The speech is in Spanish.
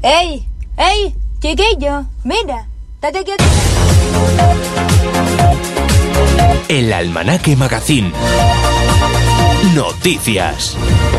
¡Ey! ¡Ey! Chiquillo, mira, date quieto. El Almanaque Magazine. Noticias.